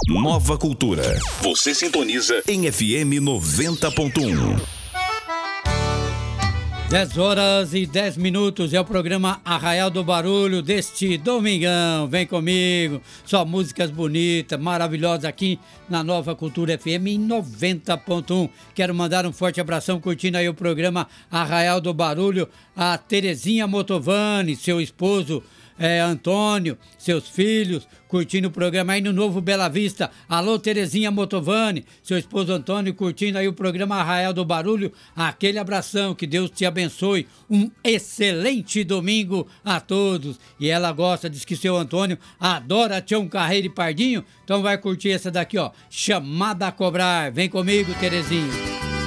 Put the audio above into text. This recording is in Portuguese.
Nova Cultura. Você sintoniza em FM 90.1. 10h10 é o programa Arraial do Barulho deste domingão. Vem comigo, só músicas bonitas, maravilhosas aqui na Nova Cultura FM em 90.1. Quero mandar um forte abração curtindo aí o programa Arraial do Barulho a Terezinha Motovani, seu esposo Antônio, seus filhos, curtindo o programa aí no Novo Bela Vista. Alô, Terezinha Motovani, seu esposo Antônio, curtindo aí o programa Arraial do Barulho. Aquele abração, que Deus te abençoe. Um excelente domingo a todos. E ela gosta, diz que seu Antônio adora Tião Carreiro e Pardinho. Então vai curtir essa daqui, ó, Chamada a Cobrar. Vem comigo, Terezinha.